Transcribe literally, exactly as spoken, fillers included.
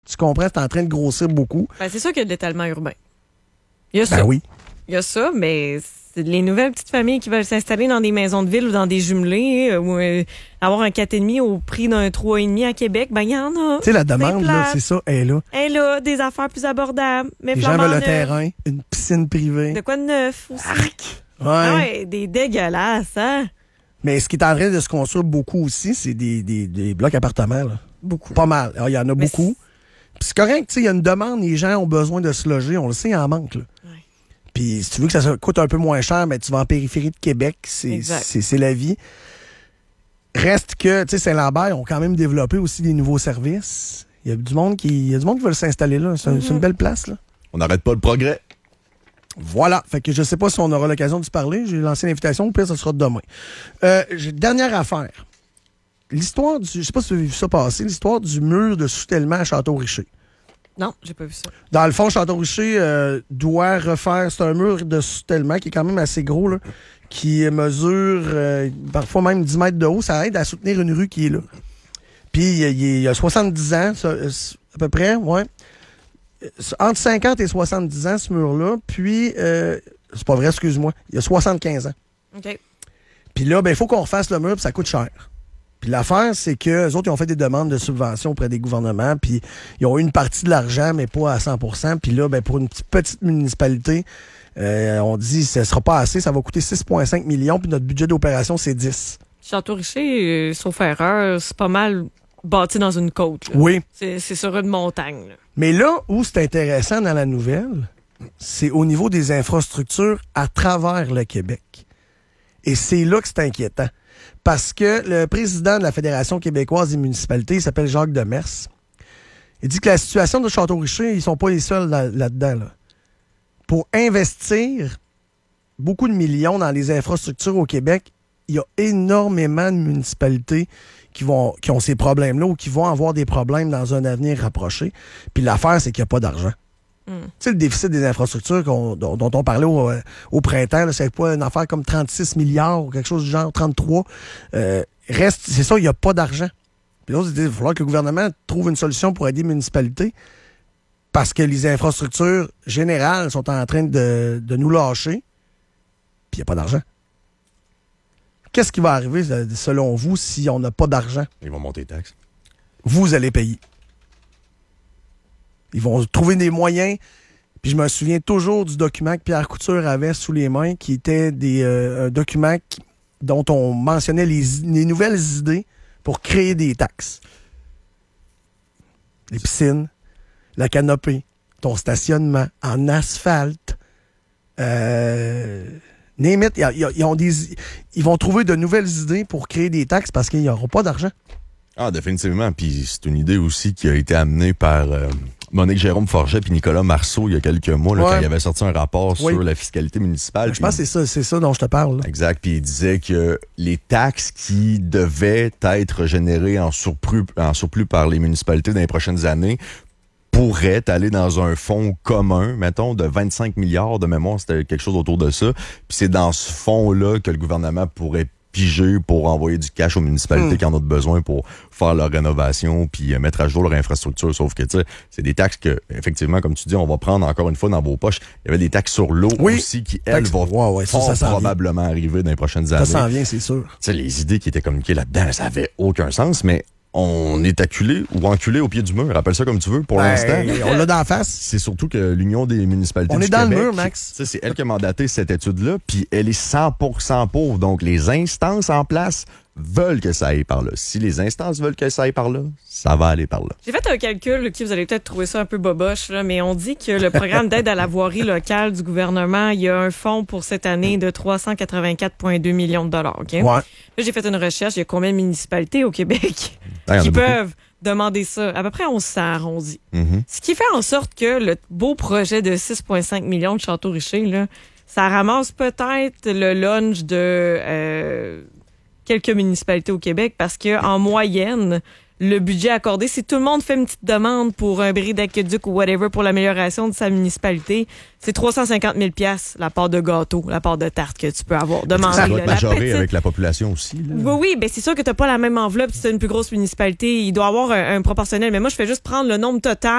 Tu comprends? C'est en train de grossir beaucoup. Ben, c'est sûr qu'il y a de l'étalement urbain. Il y a Ben ça. oui. Il y a ça, mais c'est les nouvelles petites familles qui veulent s'installer dans des maisons de ville ou dans des jumelés ou euh, avoir un quatre virgule cinq au prix d'un trois virgule cinq à Québec, ben il y en a. Tu sais, la demande, là, c'est ça, elle est là. Elle est là, des affaires plus abordables. Mais les gens veulent le terrain, une piscine privée. De quoi de neuf aussi. Arc! Ouais. Ah ouais, des dégueulasses, hein? Mais ce qui est en train de se construire beaucoup aussi, c'est des, des, des blocs appartements. Là. Beaucoup. Pas mal. Il y en a Mais beaucoup. Puis c'est correct, tu sais, il y a une demande, les gens ont besoin de se loger. On le sait, il en manque. Là. Ouais. Puis si tu veux que ça coûte un peu moins cher, mais tu vas en périphérie de Québec, c'est, c'est, c'est la vie. Reste que, tu sais, Saint-Lambert ont quand même développé aussi des nouveaux services. Il y a du monde qui, il y a du monde qui veut s'installer là. C'est, mm-hmm. c'est une belle place, là. On n'arrête pas le progrès. Voilà. Fait que je sais pas si on aura l'occasion de se parler. J'ai lancé l'invitation. Au pire, ça sera demain. Euh, dernière affaire. L'histoire du... Je sais pas si vous avez vu ça passer. L'histoire du mur de soutèlement à Château-Richer. Non, j'ai pas vu ça. Dans le fond, Château-Richer euh, doit refaire... C'est un mur de soutèlement qui est quand même assez gros, là, qui mesure euh, parfois même dix mètres de haut. Ça aide à soutenir une rue qui est là. Puis, il y a soixante-dix ans, ça, à peu près, ouais. Entre cinquante et soixante-dix ans, ce mur-là. Puis, euh, c'est pas vrai, excuse-moi, il y a soixante-quinze ans. OK. Puis là, ben il faut qu'on refasse le mur, puis ça coûte cher. Puis l'affaire, c'est que les autres, ils ont fait des demandes de subventions auprès des gouvernements, puis ils ont eu une partie de l'argent, mais pas à cent pour cent. Puis là, ben pour une petite, petite municipalité, euh, on dit que ce sera pas assez, ça va coûter six virgule cinq millions, puis notre budget d'opération, c'est dix. Château-Richer, euh, sauf erreur, c'est pas mal bâti dans une côte. Là. Oui. C'est, c'est sur une montagne. Là. Mais là où c'est intéressant dans la nouvelle, c'est au niveau des infrastructures à travers le Québec. Et c'est là que c'est inquiétant. Parce que le président de la Fédération québécoise des municipalités, il s'appelle Jacques Demers, il dit que la situation de Château-Richer, ils sont pas les seuls là- là-dedans. Là. Pour investir beaucoup de millions dans les infrastructures au Québec, il y a énormément de municipalités qui vont qui ont ces problèmes-là ou qui vont avoir des problèmes dans un avenir rapproché. Puis l'affaire, c'est qu'il n'y a pas d'argent. Mm. Tu sais, le déficit des infrastructures qu'on, dont, dont on parlait au, au printemps, là, c'est pas une affaire comme trente-six milliards ou quelque chose du genre, trente-trois. Euh, reste, c'est ça, il n'y a pas d'argent. Puis là, il va falloir que le gouvernement trouve une solution pour aider les municipalités parce que les infrastructures générales sont en train de, de nous lâcher. Puis il n'y a pas d'argent. Qu'est-ce qui va arriver, selon vous, si on n'a pas d'argent? Ils vont monter les taxes. Vous allez payer. Ils vont trouver des moyens. Puis je me souviens toujours du document que Pierre Couture avait sous les mains, qui était des, euh, un document qui, dont on mentionnait les, les nouvelles idées pour créer des taxes. Les piscines, la canopée, ton stationnement en asphalte. Euh... Name it, y a, y a, y ont des, ils vont trouver de nouvelles idées pour créer des taxes parce qu'il n'y aura pas d'argent. Ah, définitivement. Puis c'est une idée aussi qui a été amenée par euh, Monique Jérôme Forget puis Nicolas Marceau il y a quelques mois, là, ouais. quand il avait sorti un rapport oui. sur la fiscalité municipale. Je pense que c'est ça, c'est ça dont je te parle. Là. Exact. Puis il disait que les taxes qui devaient être générées en surplus, en surplus par les municipalités dans les prochaines années pourrait aller dans un fonds commun, mettons, de vingt-cinq milliards de mémoire, c'était quelque chose autour de ça. Puis c'est dans ce fonds-là que le gouvernement pourrait piger pour envoyer du cash aux municipalités mmh. qui en ont besoin pour faire leur rénovation puis mettre à jour leur infrastructure. Sauf que, tu sais, c'est des taxes que, effectivement, comme tu dis, on va prendre encore une fois dans vos poches. Il y avait des taxes sur l'eau oui. aussi qui, elles, Taxe... vont wow, ouais, ça, ça probablement vient. arriver dans les prochaines années. Ça s'en vient, c'est sûr. Tu sais, les idées qui étaient communiquées là-dedans, ça avait aucun sens, mais on est acculé ou enculé au pied du mur. Appelle ça comme tu veux pour ben, l'instant. On l'a d'en face. C'est surtout que l'Union des municipalités on du est dans Québec, le mur, Max. C'est elle qui a mandaté cette étude-là, puis elle est cent pour cent pauvre. Donc, les instances en place veulent que ça aille par là. Si les instances veulent que ça aille par là, ça va aller par là. J'ai fait un calcul qui vous allez peut-être trouver ça un peu boboche, là, mais on dit que le programme d'aide à la voirie locale du gouvernement, il y a un fonds pour cette année de trois cent quatre-vingt-quatre virgule deux millions de dollars. Okay? Ouais. Là, j'ai fait une recherche. Il y a combien de municipalités au Québec ah, qui peuvent demander ça? À peu près onze cents arrondis. Mm-hmm. Ce qui fait en sorte que le beau projet de six virgule cinq millions de Château-Richer, là, ça ramasse peut-être le lunch de euh, quelques municipalités au Québec parce que en moyenne, le budget accordé, si tout le monde fait une petite demande pour un bris d'aqueduc ou whatever pour l'amélioration de sa municipalité, c'est trois cent cinquante mille dollars la part de gâteau, la part de tarte que tu peux avoir. Demander, ça doit être majoré petite... avec la population aussi. Là. Oui, oui, ben c'est sûr que tu n'as pas la même enveloppe si tu as une plus grosse municipalité. Il doit y avoir un, un proportionnel. Mais moi, je fais juste prendre le nombre total